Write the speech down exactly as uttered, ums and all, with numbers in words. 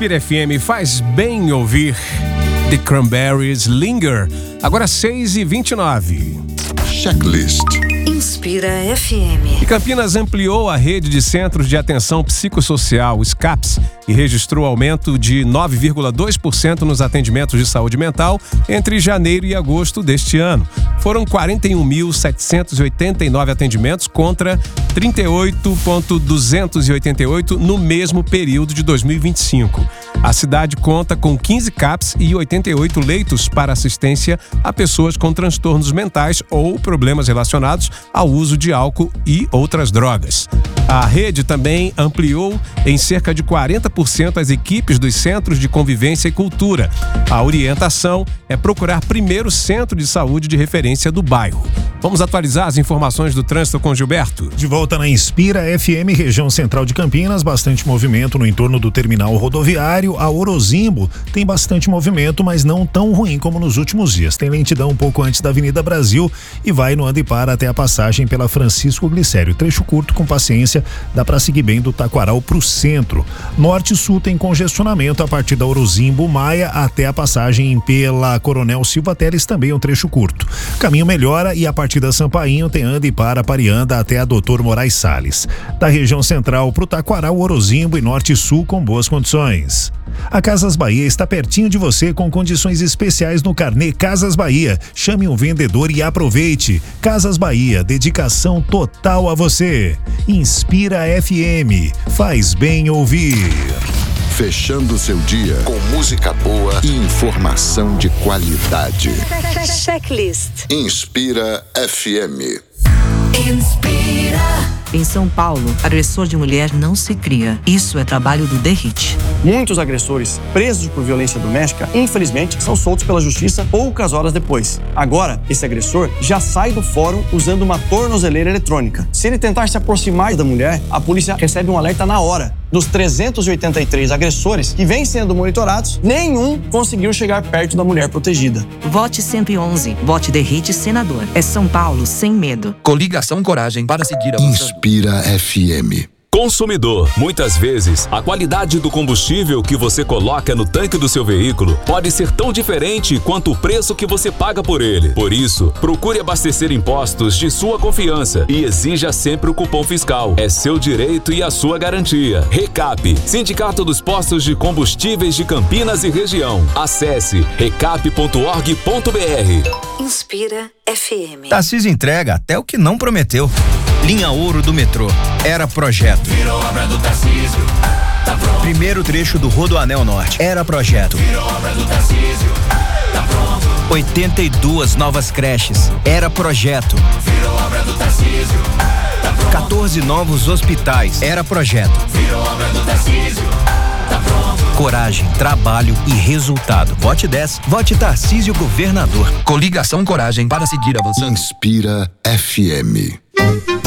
Inspira F M, faz bem ouvir The Cranberries, Linger. Agora seis e vinte e nove. Checklist. Inspira F M. E Campinas ampliou a rede de centros de atenção psicossocial, os CAPS, e registrou aumento de nove vírgula dois por cento nos atendimentos de saúde mental entre janeiro e agosto deste ano. Foram quarenta e um mil setecentos e oitenta e nove atendimentos contra trinta e oito mil duzentos e oitenta e oito no mesmo período de dois mil e vinte e cinco. A cidade conta com quinze CAPS e oitenta e oito leitos para assistência a pessoas com transtornos mentais ou problemas relacionados ao uso de álcool e outras drogas. A rede também ampliou em cerca de quarenta por cento as equipes dos centros de convivência e cultura. A orientação é procurar primeiro o centro de saúde de referência do bairro. Vamos atualizar as informações do trânsito com Gilberto. De volta na Inspira F M, região central de Campinas, bastante movimento no entorno do terminal rodoviário. A Orozimbo tem bastante movimento, mas não tão ruim como nos últimos dias. Tem lentidão um pouco antes da Avenida Brasil e vai no anda e para até a passagem pela Francisco Glicério. Trecho curto, com paciência, dá para seguir bem do Taquaral para o centro. Norte e sul tem congestionamento a partir da Orozimbo Maia até a passagem pela Coronel Silva Teles, também um trecho curto. Caminho melhora e a partir da Sampainho tem anda e para Parianda até a Doutor Moraes Salles. Da região central para o Taquaral, Orozimbo e norte e sul com boas condições. A Casas Bahia está pertinho de você com condições especiais no carnê Casas Bahia. Chame um vendedor e aproveite. Casas Bahia, dedicação total a você. Inspira F M, faz bem ouvir. Fechando seu dia com música boa e informação de qualidade. Checklist. Inspira F M. Inspira. Em São Paulo, agressor de mulher não se cria. Isso é trabalho do D R I T. Muitos agressores presos por violência doméstica, infelizmente, são soltos pela justiça poucas horas depois. Agora, esse agressor já sai do fórum usando uma tornozeleira eletrônica. Se ele tentar se aproximar da mulher, a polícia recebe um alerta na hora. Dos trezentos e oitenta e três agressores que vêm sendo monitorados, nenhum conseguiu chegar perto da mulher protegida. Vote cento e onze. Vote D R I T senador. É São Paulo sem medo. Coligação Coragem para seguir a Inspira F M. Consumidor, muitas vezes, a qualidade do combustível que você coloca no tanque do seu veículo pode ser tão diferente quanto o preço que você paga por ele. Por isso, procure abastecer em postos de sua confiança e exija sempre o cupom fiscal. É seu direito e a sua garantia. Recap, Sindicato dos Postos de Combustíveis de Campinas e Região. Acesse recap ponto org ponto br. Inspira F M. Tarcísio entrega até o que não prometeu. Linha Ouro do metrô. Era projeto. Virou obra do Tarcísio. Tá pronto. Primeiro trecho do Rodoanel Norte. Era projeto. Virou obra do Tarcísio. Tá pronto. oitenta e duas novas creches. Era projeto. Virou obra do Tarcísio. Tá pronto. quatorze novos hospitais. Era projeto. Virou obra do Tarcísio. Tá pronto. Coragem, trabalho e resultado. Vote dez. Vote Tarcísio Governador. Coligação Coragem para seguir avançando. Inspira F M.